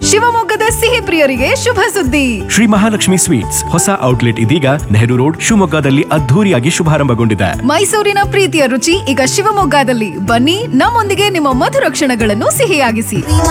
ಶಿವಮೊಗ್ಗದ ಸಿಹಿ ಪ್ರಿಯರಿಗೆ ಶುಭ ಸುದ್ದಿ. ಶ್ರೀ ಮಹಾಲಕ್ಷ್ಮಿ ಸ್ವೀಟ್ಸ್ ಹೊಸ ಔಟ್ಲೆಟ್ ಇದೀಗ ನೆಹರು ರೋಡ್ ಶಿವಮೊಗ್ಗದಲ್ಲಿ ಅದ್ಧೂರಿಯಾಗಿ ಶುಭಾರಂಭಗೊಂಡಿದೆ. ಮೈಸೂರಿನ ಪ್ರೀತಿಯ ರುಚಿ ಈಗ ಶಿವಮೊಗ್ಗದಲ್ಲಿ. ಬನ್ನಿ, ನಮ್ಮೊಂದಿಗೆ ನಿಮ್ಮ ಮಧುರ ಕ್ಷಣಗಳನ್ನು ಸಿಹಿಯಾಗಿಸಿ.